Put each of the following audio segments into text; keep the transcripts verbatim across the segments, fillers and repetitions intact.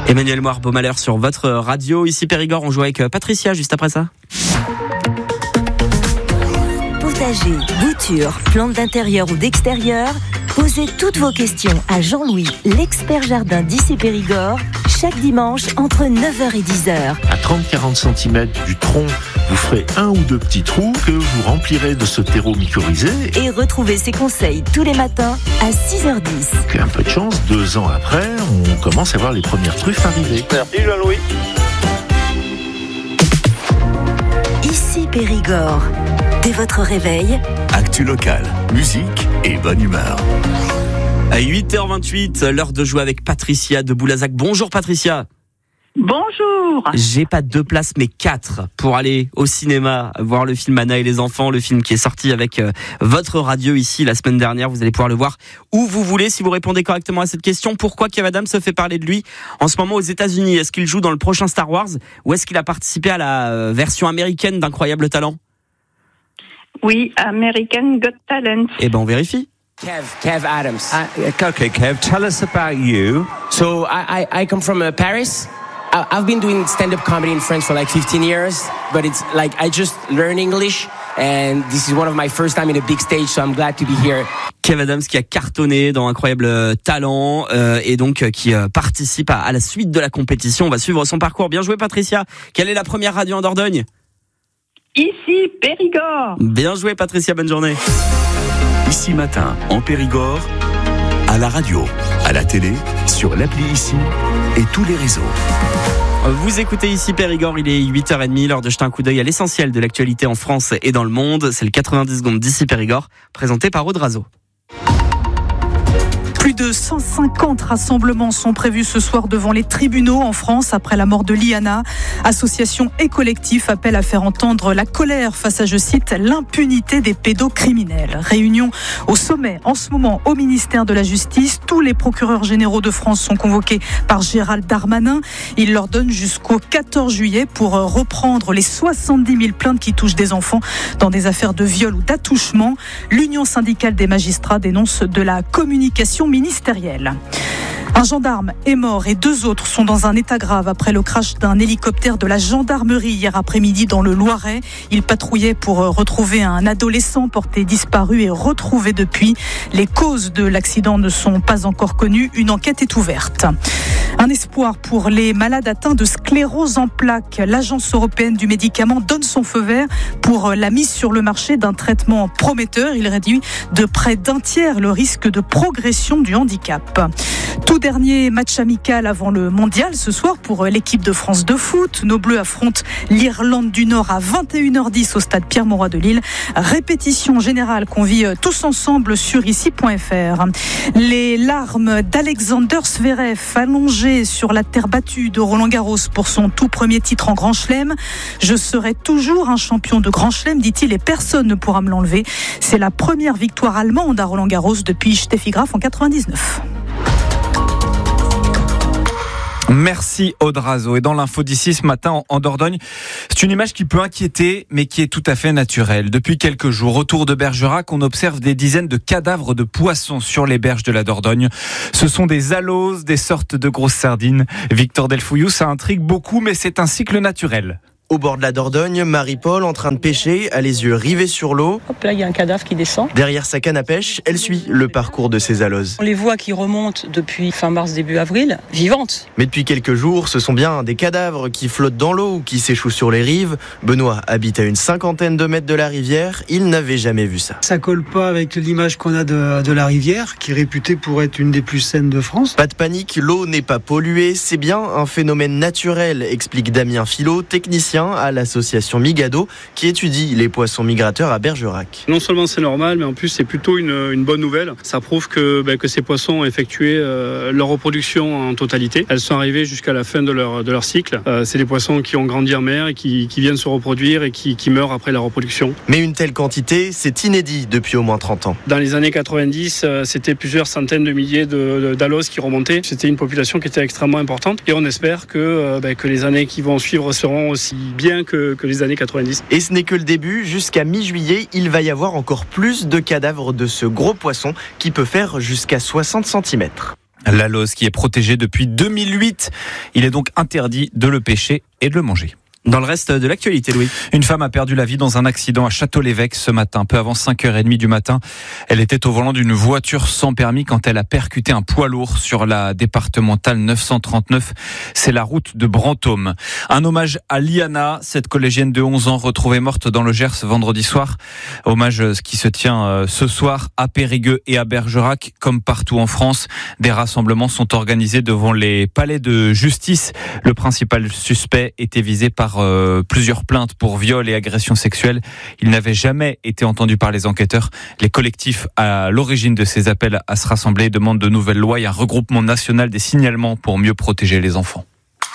Emmanuel Moir, beau malheur sur votre radio. Ici Périgord, on joue avec Patricia juste après ça. Potager, bouture, plantes d'intérieur ou d'extérieur, posez toutes vos questions à Jean-Louis, l'expert jardin d'Issy Périgord, chaque dimanche entre neuf heures et dix heures. À trente à quarante centimètres du tronc, vous ferez un ou deux petits trous que vous remplirez de ce terreau mycorhizé. Et retrouvez ses conseils tous les matins à six heures dix. Avec un peu de chance, deux ans après, on commence à voir les premières truffes arriver. Merci Jean-Louis. Ici Périgord. Dès votre réveil, actu local, musique et bonne humeur. À huit heures vingt-huit, l'heure de jouer avec Patricia de Boulazac. Bonjour Patricia. Bonjour. J'ai pas deux places mais quatre pour aller au cinéma voir le film Anna et les enfants, le film qui est sorti avec euh, votre radio ici la semaine dernière. Vous allez pouvoir le voir où vous voulez si vous répondez correctement à cette question. Pourquoi Kev Adams se fait parler de lui en ce moment aux États-Unis? Est-ce qu'il joue dans le prochain Star Wars ou est-ce qu'il a participé à la euh, version américaine d'Incroyable Talent? Oui, American Got Talent. Eh ben on vérifie. Kev, Kev Adams. Uh, okay, Kev, tell us about you. So I, I, I come from uh, Paris. I, I've been doing stand-up comedy in France for like fifteen years, but it's like I just learned English, and this is one of my first time in a big stage, so I'm glad to be here. Kev Adams qui a cartonné dans Incroyable Talent euh, et donc euh, qui euh, participe à, à la suite de la compétition. On va suivre son parcours. Bien joué Patricia. Quelle est la première radio en Dordogne? Ici Périgord. Bien joué Patricia, bonne journée. Ici Matin, en Périgord, à la radio, à la télé, sur l'appli Ici et tous les réseaux. Vous écoutez Ici Périgord, il est huit heures trente, l'heure de jeter un coup d'œil à l'essentiel de l'actualité en France et dans le monde. C'est le quatre-vingt-dix secondes d'Ici Périgord, présenté par Aude Razo. Plus de cent cinquante rassemblements sont prévus ce soir devant les tribunaux en France après la mort de Liana. Associations et collectifs appellent à faire entendre la colère face à, je cite, l'impunité des pédocriminels. Réunion au sommet en ce moment au ministère de la Justice. Tous les procureurs généraux de France sont convoqués par Gérald Darmanin. Il leur donne jusqu'au quatorze juillet pour reprendre les soixante-dix mille plaintes qui touchent des enfants dans des affaires de viol ou d'attouchement. L'Union syndicale des magistrats dénonce de la communication ministérielle. Un gendarme est mort et deux autres sont dans un état grave après le crash d'un hélicoptère de la gendarmerie hier après-midi dans le Loiret. Il patrouillait pour retrouver un adolescent porté disparu et retrouvé depuis. Les causes de l'accident ne sont pas encore connues. Une enquête est ouverte. Un espoir pour les malades atteints de sclérose en plaques. L'Agence européenne du médicament donne son feu vert pour la mise sur le marché d'un traitement prometteur. Il réduit de près d'un tiers le risque de progression du handicap. Tout dernier match amical avant le mondial ce soir pour l'équipe de France de foot. Nos Bleus affrontent l'Irlande du Nord à vingt et une heures dix au stade Pierre-Mauroy de Lille. Répétition générale qu'on vit tous ensemble sur ici point f r. Les larmes d'Alexander Zverev allongé sur la terre battue de Roland-Garros pour son tout premier titre en Grand Chelem. Je serai toujours un champion de Grand Chelem, dit-il, et personne ne pourra me l'enlever. C'est la première victoire allemande à Roland-Garros depuis Steffi Graf en quatre-vingt-dix-neuf. Merci Aude Razo. Et dans l'info d'ici ce matin en Dordogne, c'est une image qui peut inquiéter mais qui est tout à fait naturelle. Depuis quelques jours, autour de Bergerac, on observe des dizaines de cadavres de poissons sur les berges de la Dordogne. Ce sont des aloses, des sortes de grosses sardines. Victor Delfouillou, ça intrigue beaucoup mais c'est un cycle naturel. Au bord de la Dordogne, Marie-Paul, en train de pêcher, a les yeux rivés sur l'eau. Hop là, il y a un cadavre qui descend. Derrière sa canne à pêche, elle suit le parcours de ces aloses. On les voit qui remontent depuis fin mars, début avril, vivantes. Mais depuis quelques jours, ce sont bien des cadavres qui flottent dans l'eau ou qui s'échouent sur les rives. Benoît habite à une cinquantaine de mètres de la rivière. Il n'avait jamais vu ça. Ça colle pas avec l'image qu'on a de, de la rivière, qui est réputée pour être une des plus saines de France. Pas de panique, l'eau n'est pas polluée. C'est bien un phénomène naturel, explique Damien Filot, technicien à l'association Migado, qui étudie les poissons migrateurs à Bergerac. Non seulement c'est normal, mais en plus c'est plutôt une, une bonne nouvelle. Ça prouve que, ben, que ces poissons ont effectué euh, leur reproduction en totalité. Elles sont arrivées jusqu'à la fin de leur, de leur cycle. Euh, c'est des poissons qui ont grandi en mer et qui, qui viennent se reproduire et qui, qui meurent après la reproduction. Mais une telle quantité, c'est inédit depuis au moins trente ans. Dans les années quatre-vingt-dix, euh, c'était plusieurs centaines de milliers de, de, d'aloses qui remontaient. C'était une population qui était extrêmement importante et on espère que, euh, ben, que les années qui vont suivre seront aussi bien Que, que les années quatre-vingt-dix. Et ce n'est que le début. Jusqu'à mi-juillet, il va y avoir encore plus de cadavres de ce gros poisson qui peut faire jusqu'à soixante centimètres. La lauze qui est protégée depuis deux mille huit. Il est donc interdit de le pêcher et de le manger. Dans le reste de l'actualité, Louis. Une femme a perdu la vie dans un accident à Château-l'Évêque ce matin, peu avant cinq heures trente du matin. Elle était au volant d'une voiture sans permis quand elle a percuté un poids lourd sur la départementale neuf cent trente-neuf. C'est la route de Brantôme. Un hommage à Liana, cette collégienne de onze ans retrouvée morte dans le Gers vendredi soir. Hommage qui se tient ce soir à Périgueux et à Bergerac, comme partout en France. Des rassemblements sont organisés devant les palais de justice. Le principal suspect était visé par Euh, plusieurs plaintes pour viol et agression sexuelle. Il n'avait jamais été entendu par les enquêteurs. Les collectifs à l'origine de ces appels à se rassembler demandent de nouvelles lois et un regroupement national des signalements pour mieux protéger les enfants.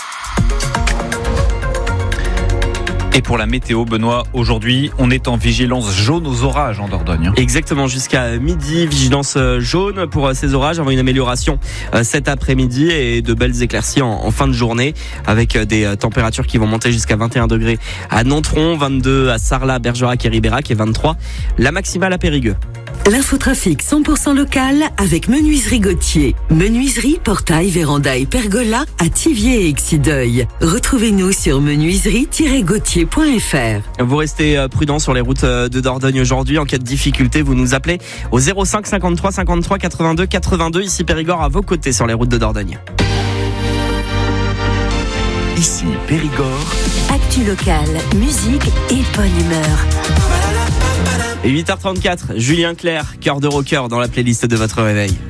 Et pour la météo, Benoît, aujourd'hui, on est en vigilance jaune aux orages en Dordogne. Exactement, jusqu'à midi, vigilance jaune pour ces orages, avant une amélioration cet après-midi et de belles éclaircies en, en fin de journée, avec des températures qui vont monter jusqu'à vingt et un degrés à Nontron, vingt-deux à Sarlat, Bergerac et Ribérac et vingt-trois la maximale à Périgueux. L'infotrafic cent pour cent local avec Menuiserie Gauthier. Menuiserie, portail, véranda et pergola à Thiviers et Exideuil. Retrouvez-nous sur menuiserie tiret gauthier point f r. Vous restez prudents sur les routes de Dordogne aujourd'hui. En cas de difficulté, vous nous appelez au zéro cinq cinquante-trois cinquante-trois quatre-vingt-deux quatre-vingt-deux. Ici Périgord à vos côtés sur les routes de Dordogne. Ici Périgord. Actu local, musique et bonne humeur. Et huit heures trente-quatre, Julien Clerc, cœur de rocker dans la playlist de votre réveil.